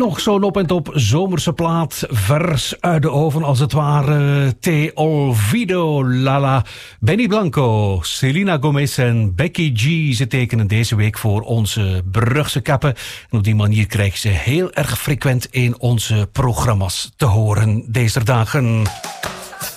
Nog zo'n op en top zomerse plaat, vers uit de oven als het ware. Te Olvido, Lala, Benny Blanco, Selena Gomez en Becky G. Ze tekenen deze week voor onze Brugse kappen. En op die manier krijgen ze heel erg frequent in onze programma's te horen deze dagen.